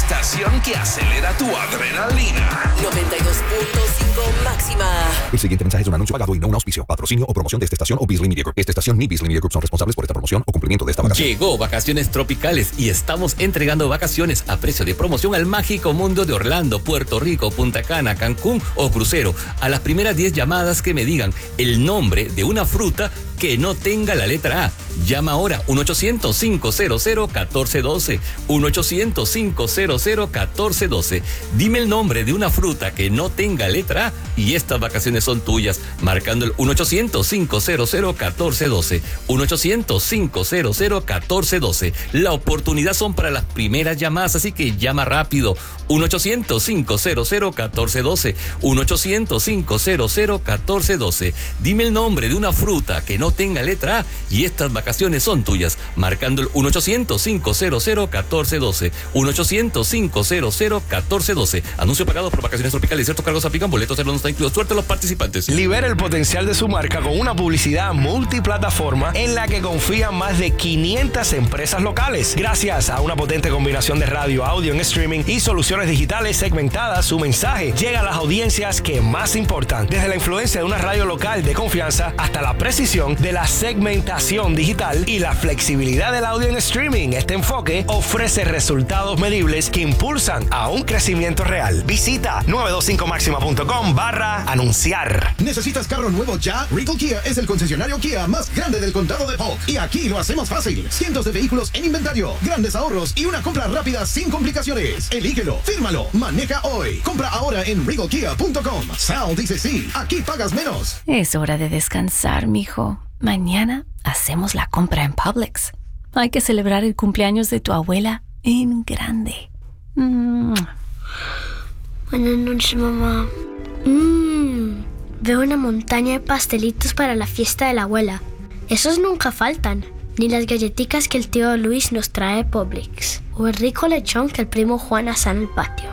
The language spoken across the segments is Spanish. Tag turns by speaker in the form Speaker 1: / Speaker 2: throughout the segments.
Speaker 1: estación que acelera tu adrenalina.
Speaker 2: 92.5 máxima.
Speaker 3: El siguiente mensaje es un anuncio pagado y no un auspicio, patrocinio o promoción de esta estación o Beasley Media Group. Esta estación ni Beasley Media Group son responsables por esta promoción o cumplimiento de esta vacación.
Speaker 4: Llegó Vacaciones Tropicales y estamos entregando vacaciones a precio de promoción al mágico mundo de Orlando, Puerto Rico, Punta Cana, Cancún o crucero. A las primeras 10 llamadas que me digan el nombre de una fruta que no tenga la letra A. Llama ahora 1-800-500-1412. 1-800-500-1412. Dime el nombre de una fruta que no tenga letra A y estas vacaciones son tuyas. Marcando el 1-800-500-1412. 1-800-500-1412. La oportunidad son para las primeras llamadas, así que llama rápido. 1-800-500-1412. 1-800-500-1412. Dime el nombre de una fruta que no tenga letra A y estas vacaciones son tuyas. Marcando el 1-800-500-1412. 1-800-500-1412. Anuncio pagado por Vacaciones Tropicales. Ciertos cargos aplican. Boletos no está incluido. Suerte a los participantes.
Speaker 5: Libera el potencial de su marca con una publicidad multiplataforma en la que confían más de 500 empresas locales. Gracias a una potente combinación de radio, audio en streaming y soluciones digitales segmentadas, su mensaje llega a las audiencias que más importan. Desde la influencia de una radio local de confianza hasta la precisión de la segmentación digital y la flexibilidad del audio en streaming. Este enfoque ofrece resultados medibles que impulsan a un crecimiento real. Visita 925maxima.com/anunciar.
Speaker 6: ¿Necesitas carro nuevo ya? Regal Kia es el concesionario Kia más grande del condado de Polk. Y aquí lo hacemos fácil. Cientos de vehículos en inventario, grandes ahorros y una compra rápida sin complicaciones. Elígelo, fírmalo, maneja hoy. Compra ahora en regalkia.com. Sal dice sí, aquí pagas menos.
Speaker 7: Es hora de descansar, mijo. Mañana hacemos la compra en Publix. Hay que celebrar el cumpleaños de tu abuela en grande.
Speaker 8: Buenas noches, mamá. Veo una montaña de pastelitos para la fiesta de la abuela. Esos nunca faltan. Ni las galletitas que el tío Luis nos trae de Publix. O el rico lechón que el primo Juan asa en el patio.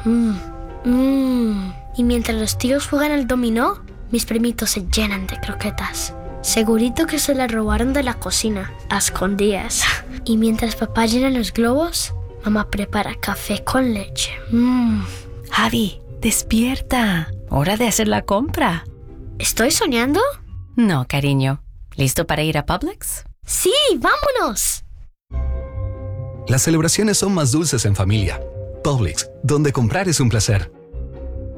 Speaker 8: Y mientras los tíos juegan al dominó, mis primitos se llenan de croquetas. Segurito que se las robaron de la cocina, a escondidas. Y mientras papá llena los globos, mamá prepara café con leche.
Speaker 7: Javi, despierta. Hora de hacer la compra.
Speaker 8: ¿Estoy soñando?
Speaker 7: No, cariño. ¿Listo para ir a Publix?
Speaker 8: ¡Sí, vámonos!
Speaker 9: Las celebraciones son más dulces en familia. Publix, donde comprar es un placer.